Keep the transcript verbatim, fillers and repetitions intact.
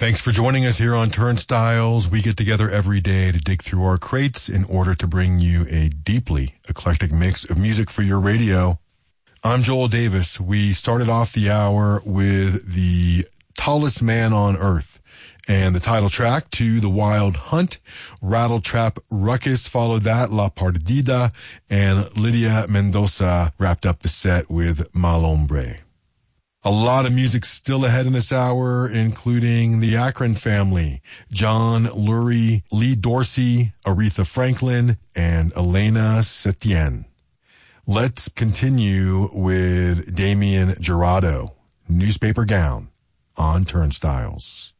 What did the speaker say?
Thanks for joining us here on Turnstiles. We get together every day to dig through our crates in order to bring you a deeply eclectic mix of music for your radio. I'm Joel Davis. We started off the hour with The Tallest Man on Earth and the title track to The Wild Hunt. Rattle Trap Ruckus followed that, La Perdida, and Lydia Mendoza wrapped up the set with Mal Hombre. A lot of music still ahead in this hour, including the Akron family, John Lurie, Lee Dorsey, Aretha Franklin, and Elena Setien. Let's continue with Damien Jurado, Newspaper Gown, on Turnstiles.